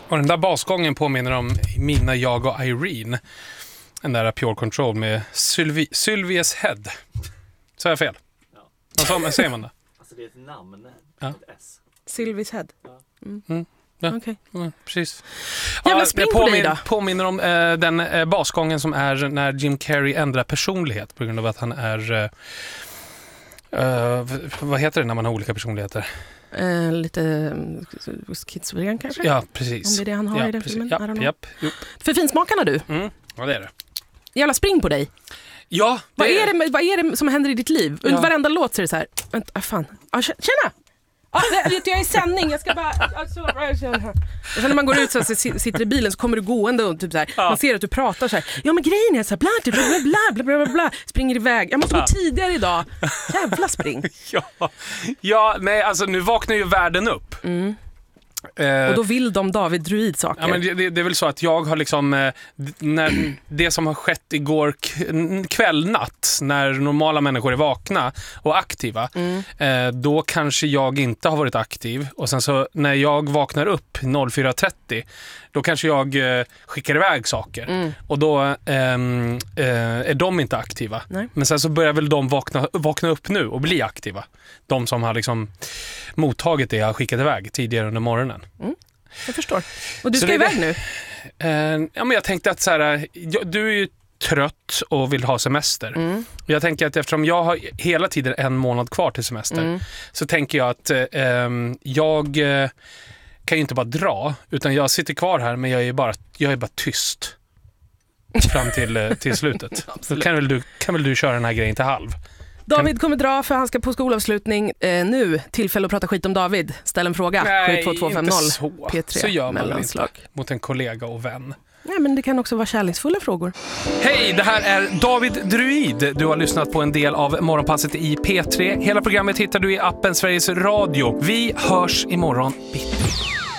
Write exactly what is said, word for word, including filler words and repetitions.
Och den där basgången påminner om Mina, jag och Irene. Den där Pure Control med Sylvi- Sylvia's Head. Så är jag fel? Ja. Vad säger man då? Alltså det är ett namn. Ja. Ett S. Sylvia's Head. Mm. Mm. Ja. Okej. Okay. Ja, precis. Jävla spring ja, på dig då. Påminner om eh, den eh, basgången som är när Jim Carrey ändrar personlighet på grund av att han är... Eh, eh, vad heter det när man har olika personligheter? Uh, lite um, schizofren kanske? Ja, precis. Om det är det han har ja, i den precis. filmen. Japp, japp, japp. För finsmakarna du. Mm. Ja, det är det. Jävla spring på dig. Ja, det vad, är det, vad är det som händer i ditt liv? Under ja. varenda låt så är det så här. Vänta, ah, fan. Ah, tjena! Ah, vet du, jag är i sändning. Jag ska bara... Alltså, och sen när man går ut så här, sitter i bilen så kommer du gående och typ så här, ja. Man ser att du pratar så här. Ja, men grejen är så här, bla, bla, bla, bla, bla, bla, springer iväg. Jag måste gå ja. tidigare idag. Jävla spring. ja. ja, nej, alltså nu vaknar ju världen upp. Mm. Och då vill de David Druid saker. Ja, men det, det, det är väl så att jag har liksom eh, när det som har skett igår k- kväll natt när normala människor är vakna och aktiva mm. eh, då kanske jag inte har varit aktiv och sen så när jag vaknar upp fyra trettio då kanske jag eh, skickar iväg saker mm. och då eh, eh, är de inte aktiva. Nej. Men sen så börjar väl de vakna, vakna upp nu och bli aktiva. De som har liksom mottagit det jag har skickat iväg tidigare under morgonen. Mm. Jag förstår. Och du så ska det, iväg nu? Eh, ja, men jag tänkte att så här, du är ju trött och vill ha semester. Mm. Och jag tänker att eftersom jag har hela tiden en månad kvar till semester mm. så tänker jag att eh, jag eh, kan ju inte bara dra utan jag sitter kvar här men jag är bara, jag är bara tyst fram till, till slutet. Så kan väl, du, kan väl du köra den här grejen till halv? David kommer dra för han ska på skolavslutning eh, nu. Tillfälle att prata skit om David. Ställ en fråga. Nej, sju två två fem noll så. P tre så gör man mellanslag. inte mot en kollega och vän. Nej, men det kan också vara kärleksfulla frågor. Hej, det här är David Druid. Du har lyssnat på en del av Morgonpasset i P tre. Hela programmet hittar du i appen Sveriges Radio. Vi hörs imorgon bitti.